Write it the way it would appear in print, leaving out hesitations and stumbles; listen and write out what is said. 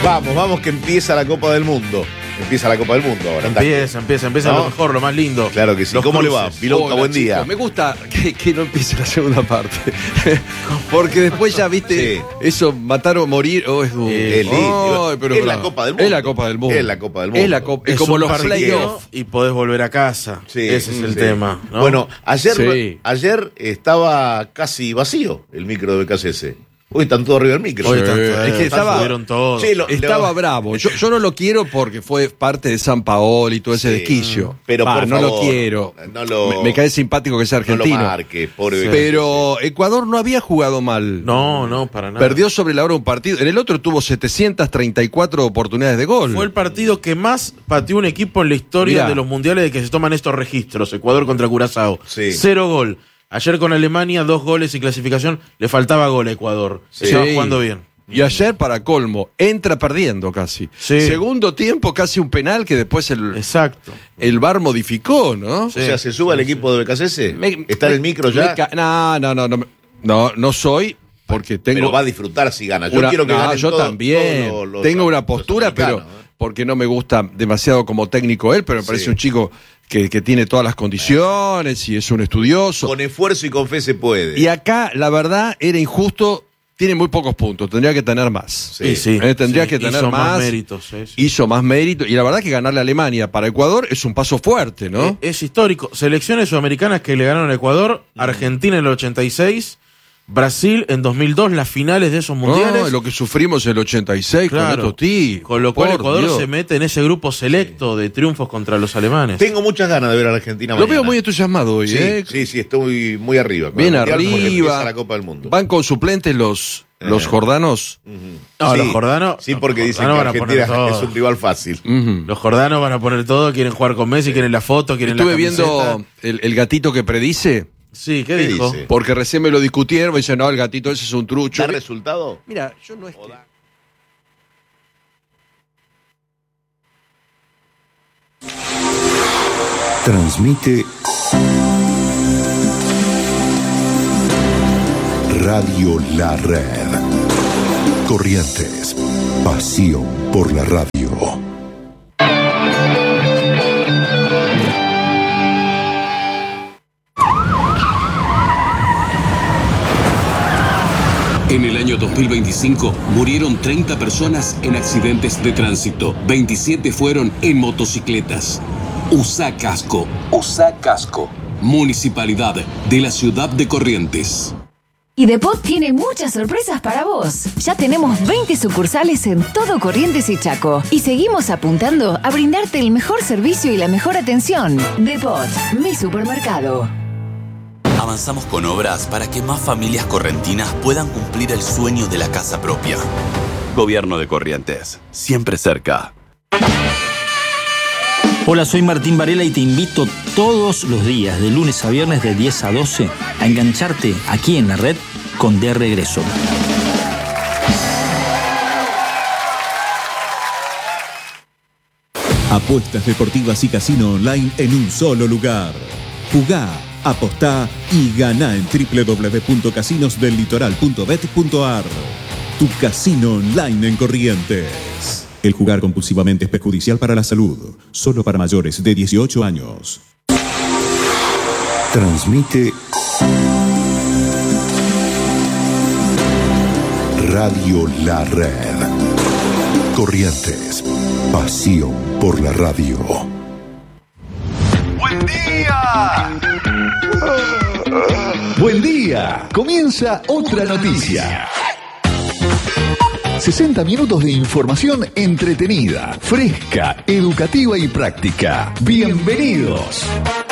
Vamos, que empieza la Copa del Mundo. Empieza la Copa del Mundo ahora. Empieza ¿No? lo mejor, lo más lindo. Claro que sí. Los ¿Cómo le cruces. va? Vilonca, buen día. Chicos, me gusta que no empiece la segunda parte. Porque después ya, viste, Sí. eso, matar o morir, es duro. Es lindo. Ay, pero Es la bravo. Copa del Mundo. Es la Copa del Mundo. Es la Copa del Mundo. Es la Copa, Es como un los partido playoffs. y podés volver a casa. Sí, Ese es el sí. tema, ¿no? Bueno, ayer Sí. estaba casi vacío el micro de BKCS. Hoy están todos arriba del micro. Hoy Sí. están todos, Es que estaba- subieron todos. Sí, Estaba bravo. Yo no lo quiero porque fue parte de San Paolo y todo ese Sí. desquicio. Pero por no favor, lo quiero. me cae simpático que sea No lo argentino. marque, pobre BKCS. Pero Ecuador no había jugado mal. No, para nada. Perdió sobre la hora un partido. En el otro tuvo 734 oportunidades de gol. Fue el partido que más pateó un equipo en la historia Mirá. de los mundiales de que se toman estos registros. Ecuador contra Curazao. Sí. 0 gol. Ayer con Alemania, 2 goles y clasificación. Le faltaba gol a Ecuador. Sí. Estaba jugando bien. Y ayer, para colmo, entra perdiendo casi. Sí. Segundo tiempo, casi un penal que después Exacto. el VAR modificó, ¿no? O sea, ¿se sube al equipo de BKCS? Me- ¿Está en el micro ya? No soy porque tengo Pero va a disfrutar si gana. Yo una- quiero que no, ganen yo todos- también. todos los- Tengo una los postura, pero americanos, ¿eh? porque no me gusta demasiado como técnico él, pero me parece Sí. un chico que tiene todas las condiciones y es un estudioso. Con esfuerzo y con fe se puede. Y acá, la verdad, era injusto. Tiene muy pocos puntos, tendría que tener más. Sí. Tendría que tener Hizo más. méritos. Sí. Hizo más mérito. Y la verdad que ganarle a Alemania para Ecuador es un paso fuerte, ¿no? Es histórico. Selecciones sudamericanas que le ganaron a Ecuador, Argentina en el 86, Brasil en 2002, las finales de esos mundiales. No, lo que sufrimos en el 86 con Claro. estos tipos. Con lo cual por Ecuador Dios. se mete en ese grupo selecto de triunfos contra los alemanes. Tengo muchas ganas de ver a la Argentina Lo mañana. veo muy entusiasmado hoy, Sí, ¿eh? sí, estoy muy arriba. con Bien el Mundial porque arriba. empieza la Copa del Mundo. Van con suplentes los jordanos. No, Sí, los jordanos. Sí, porque los dicen que jordanos van a poner Argentina todo. es un rival fácil. Ujú. Los jordanos van a poner todo, quieren jugar con Messi, quieren la foto, quieren Estuve la camiseta. viendo el gatito que predice, Sí, ¿qué ¿Qué dijo? dice? porque recién me lo discutieron, me dicen, no, el gatito ese es un trucho. ¿Da resultado? Mira, yo no es que... Transmite Radio La Red. Corrientes, pasión por la radio. En el año 2025 murieron 30 personas en accidentes de tránsito. 27 fueron en motocicletas. Usa casco. Usa casco. Municipalidad de la ciudad de Corrientes. Y Depot tiene muchas sorpresas para vos. Ya tenemos 20 sucursales en todo Corrientes y Chaco. Y seguimos apuntando a brindarte el mejor servicio y la mejor atención. Depot, mi supermercado. Avanzamos con obras para que más familias correntinas puedan cumplir el sueño de la casa propia. Gobierno de Corrientes, siempre cerca. Hola, soy Martín Varela y te invito todos los días, de lunes a viernes de 10 a 12, a engancharte aquí en la red con De Regreso. Apuestas deportivas y casino online en un solo lugar. Jugá, apostá y ganá en www.casinosdellitoral.bet.ar. Tu casino online en Corrientes. El jugar compulsivamente es perjudicial para la salud. Solo para mayores de 18 años. Transmite Radio La Red. Corrientes, pasión por la radio. ¡Buen día! Buen día. Comienza otra noticia. 60 minutos de información entretenida, fresca, educativa y práctica. Bienvenidos.